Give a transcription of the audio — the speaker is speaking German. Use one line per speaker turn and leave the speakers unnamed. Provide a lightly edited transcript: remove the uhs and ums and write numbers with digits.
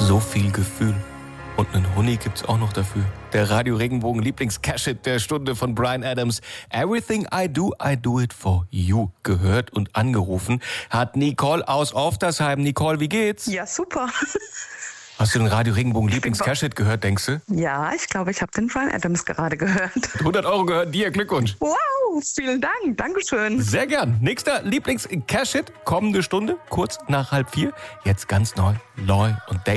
So viel Gefühl. Und einen Honig gibt's auch noch dafür. Der Radio Regenbogen Lieblings-Cash-Hit der Stunde von Bryan Adams. Everything I do it for you. Gehört und angerufen hat Nicole aus Oftersheim. Nicole, wie geht's?
Ja, super.
Hast du den Radio Regenbogen Lieblings-Cash-Hit gehört, denkst du?
Ja, ich glaube, ich habe den Bryan Adams gerade gehört.
100 € gehören dir, Glückwunsch.
Wow, vielen Dank, Dankeschön.
Sehr gern. Nächster Lieblings-Cash-Hit, kommende Stunde, kurz nach 3:30. Jetzt ganz neu, Loy und Dave.